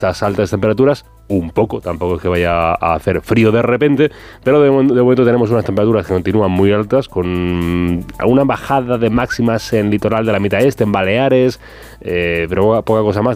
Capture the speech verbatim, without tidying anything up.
estas altas temperaturas, un poco, tampoco es que vaya a hacer frío de repente, pero de, de momento tenemos unas temperaturas que continúan muy altas, con una bajada de máximas en litoral de la mitad este, en Baleares, eh, pero poca cosa más.